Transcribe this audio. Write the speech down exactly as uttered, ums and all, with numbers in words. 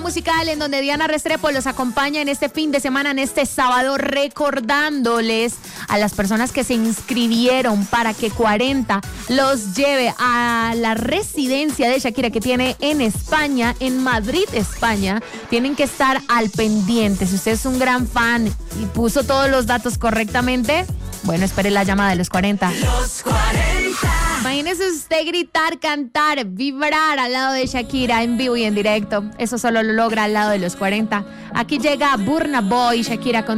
musical en donde Diana Restrepo los acompaña en este fin de semana, en este sábado, recordándoles a las personas que se inscribieron para que cuarenta los lleve a la residencia de Shakira que tiene en España, en Madrid, España. Tienen que estar al pendiente. Si usted es un gran fan y puso todos los datos correctamente, bueno, espere la llamada de los cuarenta. Los cuarenta. Imagínese usted gritar, cantar, vibrar al lado de Shakira en vivo y en directo. Eso solo lo logra al lado de los cuarenta. Aquí llega Burna Boy, Shakira con